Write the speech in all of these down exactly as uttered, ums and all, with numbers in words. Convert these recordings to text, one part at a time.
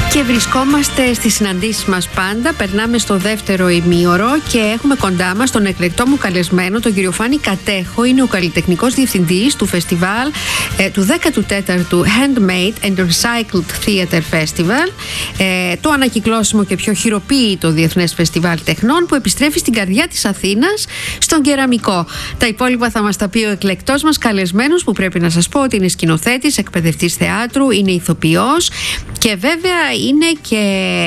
Και βρισκόμαστε στις συναντήσεις μας πάντα. Περνάμε στο δεύτερο ημίωρο και έχουμε κοντά μας τον εκλεκτό μου καλεσμένο, τον κύριο Φάνη Κατέχο. Είναι ο καλλιτεχνικός διευθυντής του φεστιβάλ ε, του δέκατου τέταρτου Handmade and Recycled Theatre Festival, ε, το ανακυκλώσιμο και πιο χειροποίητο διεθνές φεστιβάλ τεχνών που επιστρέφει στην καρδιά της Αθήνας, στον Κεραμικό. Τα υπόλοιπα θα μας τα πει ο εκλεκτός μας καλεσμένος, που πρέπει να σας πω ότι είναι σκηνοθέτης, εκπαιδευτής θεάτρου, είναι ηθοποιός και βέβαια είναι και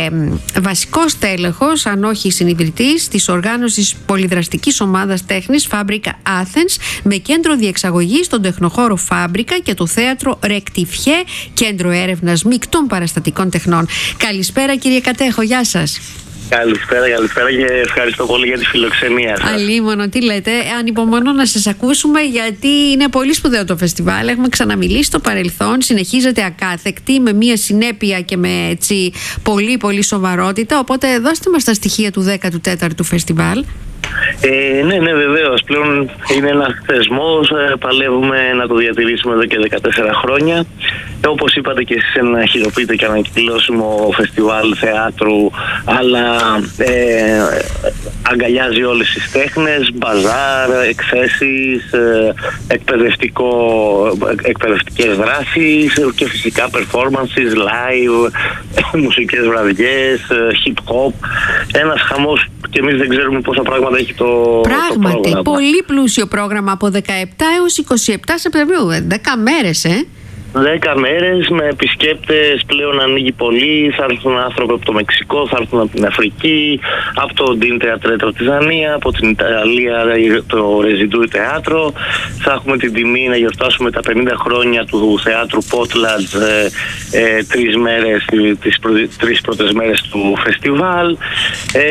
βασικός τέλεχος, αν όχι συνιδρυτής, της οργάνωσης πολυδραστικής ομάδας τέχνης Fabrica Athens, με κέντρο διεξαγωγής στον τεχνοχώρο Fabrica και το θέατρο Ρεκτιφιέ, κέντρο έρευνας μεικτών παραστατικών τεχνών. Καλησπέρα κύριε Κατέχο, γεια σας. Καλησπέρα, καλησπέρα και ευχαριστώ πολύ για τη φιλοξενία σας. Αλίμονο, τι λέτε, ανυπομονώ να σας ακούσουμε, γιατί είναι πολύ σπουδαίο το φεστιβάλ. Έχουμε ξαναμιλήσει στο παρελθόν, συνεχίζεται ακάθεκτη, με μια συνέπεια και με έτσι πολύ πολύ σοβαρότητα. Οπότε δώστε μας τα στοιχεία του δέκατου τέταρτου φεστιβάλ. Ε, ναι, ναι, βεβαίως. Πλέον είναι ένας θεσμός, ε, παλεύουμε να το διατηρήσουμε εδώ και δεκατέσσερα χρόνια. Ε, όπως είπατε και εσείς, ένα χειροποίητο και ανακυκλώσιμο φεστιβάλ θεάτρου, αλλά ε, αγκαλιάζει όλες τις τέχνες, μπαζάρ, εκθέσεις, ε, εκπαιδευτικό, εκπαιδευτικές δράσεις και φυσικά performances, live, μουσικές βραδιές, hip hop. Ένας χαμός και εμείς δεν ξέρουμε πόσα πράγματα έχει το, Πράγματι, το πρόγραμμα. Πολύ πλούσιο πρόγραμμα από δεκαεπτά έως είκοσι επτά Σεπτεμβρίου. δέκα μέρες, ε! Δέκα μέρες με επισκέπτες, πλέον ανοίγει πολύ. Θα έρθουν άνθρωποι από το Μεξικό, θα έρθουν από την Αφρική, από το Ντίν Θεατρέτρο τη Δανία, από την Ιταλία το Ρεζιντούρι Θέατρο. Θα έχουμε την τιμή να γιορτάσουμε τα πενήντα χρόνια του θεάτρου Potlatch ε, ε, τρεις μέρες, τις πρω, τρεις πρώτες μέρες του φεστιβάλ. Ε,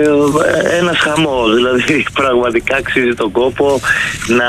ένας χαμός, δηλαδή πραγματικά αξίζει τον κόπο να,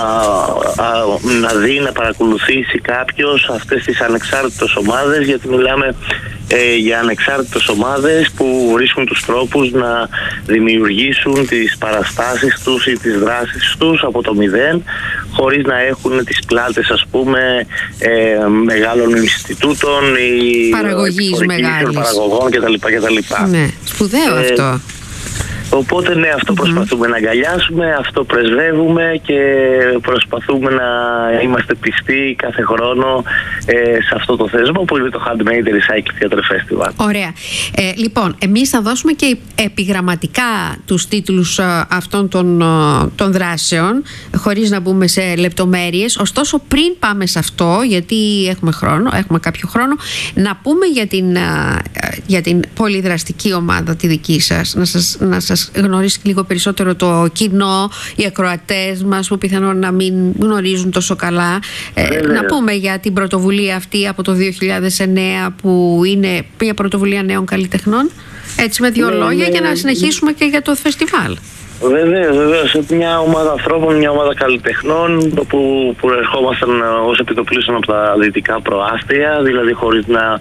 α, να δει, να παρακολουθήσει κάποιο αυτές τις ανεξάρτητες ομάδες, γιατί μιλάμε ε, για ανεξάρτητες ομάδες που βρίσκουν τους τρόπους να δημιουργήσουν τις παραστάσεις τους ή τις δράσεις τους από το μηδέν, χωρίς να έχουν τις πλάτες, ας πούμε, ε, μεγάλων Ινστιτούτων ή παραγωγής μεγάλης, παραγωγών κτλ. κτλ. Ναι, σπουδαίο ε, αυτό. Οπότε ναι, αυτό προσπαθούμε mm-hmm. να αγκαλιάσουμε, αυτό πρεσβεύουμε και προσπαθούμε να είμαστε πιστοί κάθε χρόνο ε, σε αυτό το θεσμό που είναι το Handmade Recycled Theatre Festival. Ωραία. Ε, λοιπόν, εμείς θα δώσουμε και επιγραμματικά τους τίτλους ε, αυτών των, ε, των δράσεων, χωρίς να μπούμε σε λεπτομέρειες. Ωστόσο, πριν πάμε σε αυτό, γιατί έχουμε χρόνο, έχουμε κάποιο χρόνο, να πούμε για την, ε, για την πολυδραστική ομάδα τη δική σας, να σας, να σας γνωρίσει λίγο περισσότερο το κοινό, οι ακροατές μας που πιθανόν να μην γνωρίζουν τόσο καλά. Ε, να πούμε για την πρωτοβουλία αυτή από το δύο χιλιάδες εννέα, που είναι μια πρωτοβουλία νέων καλλιτεχνών, έτσι με δύο ναι, λόγια, ναι, για να συνεχίσουμε και για το φεστιβάλ. Βεβαίως, βεβαίως. Μια ομάδα ανθρώπων, μια ομάδα καλλιτεχνών που προερχόμασταν ως επιτοπλίστων από τα δυτικά προάστια, δηλαδή χωρίς να,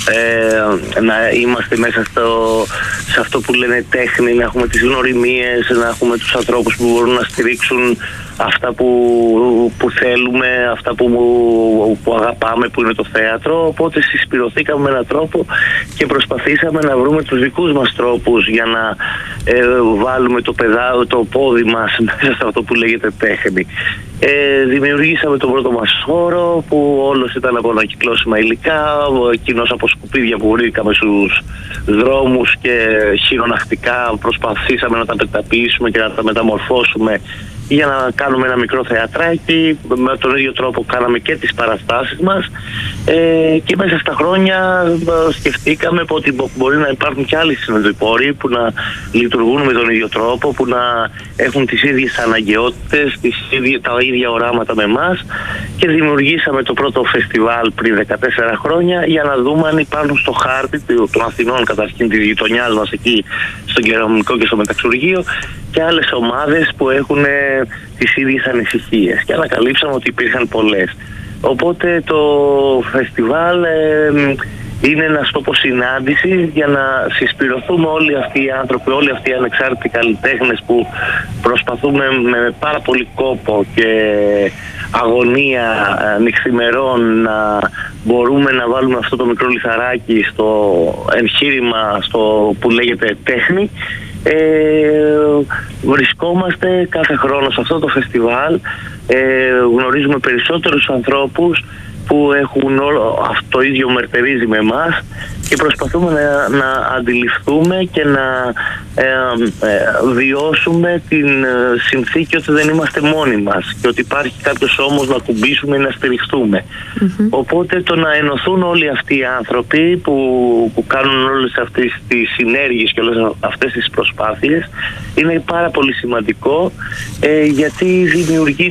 ε, να είμαστε μέσα στο, σε αυτό που λένε τέχνη, να έχουμε τις γνωριμίες, να έχουμε τους ανθρώπους που μπορούν να στηρίξουν αυτά που, που θέλουμε, αυτά που, που αγαπάμε, που είναι το θέατρο. Οπότε συσπηρωθήκαμε με έναν τρόπο και προσπαθήσαμε να βρούμε τους δικούς μας τρόπους για να ε, βάλουμε το παιδά, το πόδι μας μέσα σε αυτό που λέγεται τέχνη. Ε, δημιουργήσαμε τον πρώτο μας χώρο, που όλος ήταν από ανακυκλώσιμα υλικά, κοινώς από σκουπίδια που βρήκαμε στους δρόμους και χειρονακτικά προσπαθήσαμε να τα πεταποιήσουμε και να τα μεταμορφώσουμε για να κάνουμε ένα μικρό θεατράκι. Με τον ίδιο τρόπο κάναμε και τις παραστάσεις μας, ε, και μέσα στα χρόνια σκεφτήκαμε ότι μπορεί να υπάρχουν και άλλοι συνοδοιπόροι που να λειτουργούν με τον ίδιο τρόπο, που να έχουν τις ίδιες αναγκαιότητες, τις ίδιες, τα ίδια οράματα με εμάς, και δημιουργήσαμε το πρώτο φεστιβάλ πριν δεκατέσσερα χρόνια για να δούμε αν υπάρχουν στο χάρτη των Αθηνών, καταρχήν της γειτονιάς μας εκεί στον Κεραμικό και στο Μεταξουργείο, και άλλες ομάδες που έχουν ε, τις ίδιες ανησυχίες, και ανακαλύψαμε ότι υπήρχαν πολλές. Οπότε το φεστιβάλ ε, είναι ένας τόπος συνάντησης για να συσπηρωθούμε όλοι αυτοί οι άνθρωποι, όλοι αυτοί οι ανεξάρτητοι καλλιτέχνες που προσπαθούμε με πάρα πολύ κόπο και αγωνία νυχθημερών να μπορούμε να βάλουμε αυτό το μικρό λιθαράκι στο εγχείρημα στο που λέγεται τέχνη. Ε, βρισκόμαστε κάθε χρόνο σε αυτό το φεστιβάλ, ε, γνωρίζουμε περισσότερους ανθρώπους που έχουν όλο αυτό το ίδιο μερτερίζει με εμάς και προσπαθούμε να, να αντιληφθούμε και να ε, ε, βιώσουμε την συνθήκη ότι δεν είμαστε μόνοι μας και ότι υπάρχει κάποιος όμως να κουμπίσουμε ή να στηριχτούμε. Mm-hmm. Οπότε το να ενωθούν όλοι αυτοί οι άνθρωποι που, που κάνουν όλες αυτές τις συνέργειες και όλες αυτές τις προσπάθειες είναι πάρα πολύ σημαντικό, ε, γιατί δημιουργεί